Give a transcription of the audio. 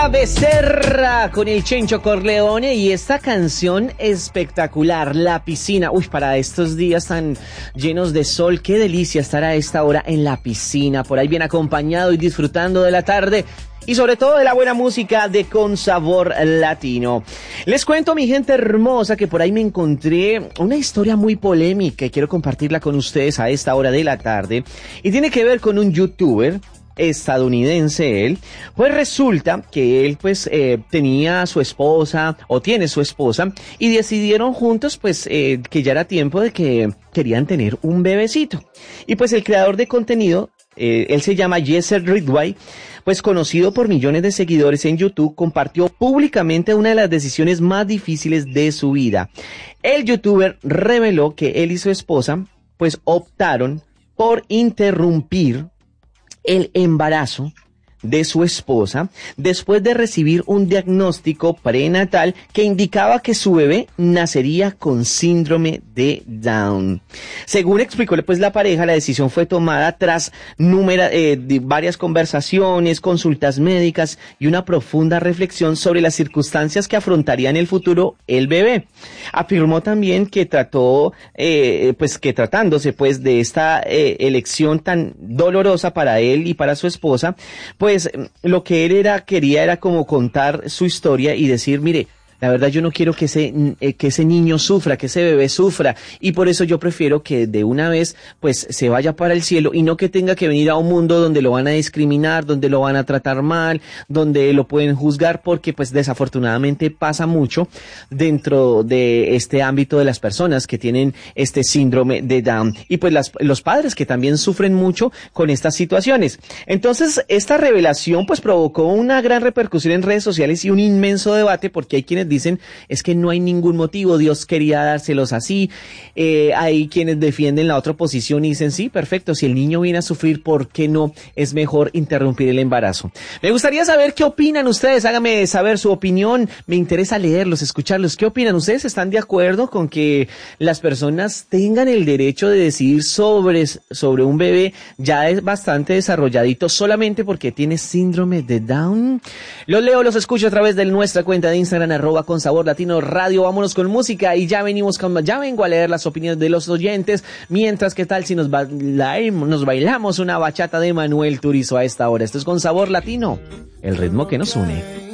María Becerra con el Chencho Corleone y esta canción espectacular, La Piscina. Uy, para estos días tan llenos de sol, qué delicia estar a esta hora en la piscina, por ahí bien acompañado y disfrutando de la tarde. Y sobre todo de la buena música de Con Sabor Latino. Les cuento, mi gente hermosa, que por ahí me encontré una historia muy polémica y quiero compartirla con ustedes a esta hora de la tarde. Y tiene que ver con un youtuber estadounidense él. Pues resulta que él tenía a su esposa o tiene su esposa y decidieron juntos que ya era tiempo de que querían tener un bebecito. Y pues el creador de contenido, él se llama Jesse Ridgway, pues conocido por millones de seguidores en YouTube, compartió públicamente una de las decisiones más difíciles de su vida. El youtuber reveló que él y su esposa pues optaron por interrumpir el embarazo de su esposa después de recibir un diagnóstico prenatal que indicaba que su bebé nacería con síndrome de Down. Según explicó la pareja, la decisión fue tomada tras varias conversaciones, consultas médicas y una profunda reflexión sobre las circunstancias que afrontaría en el futuro el bebé. Afirmó también que tratándose de esta elección tan dolorosa para él y para su esposa, pues lo que él quería era como contar su historia y decir, mire, la verdad yo no quiero que ese niño sufra, que ese bebé sufra, y por eso yo prefiero que de una vez se vaya para el cielo y no que tenga que venir a un mundo donde lo van a discriminar, donde lo van a tratar mal, donde lo pueden juzgar, porque desafortunadamente pasa mucho dentro de este ámbito de las personas que tienen este síndrome de Down y los padres que también sufren mucho con estas situaciones. Entonces esta revelación provocó una gran repercusión en redes sociales y un inmenso debate, porque hay quienes dicen es que no hay ningún motivo, Dios quería dárselos así. Hay quienes defienden la otra posición y dicen sí, perfecto, si el niño viene a sufrir, ¿por qué no? Es mejor interrumpir el embarazo. Me gustaría saber qué opinan ustedes, háganme saber su opinión, me interesa leerlos, escucharlos. ¿Qué opinan ustedes? ¿Están de acuerdo con que las personas tengan el derecho de decidir sobre un bebé ya es bastante desarrolladito solamente porque tiene síndrome de Down? Los leo, los escucho a través de nuestra cuenta de Instagram, @Con Sabor Latino Radio. Vámonos con música y ya vengo a leer las opiniones de los oyentes. Mientras, ¿qué tal si nos bailamos una bachata de Manuel Turizo a esta hora? Esto es Con Sabor Latino, el ritmo que nos une.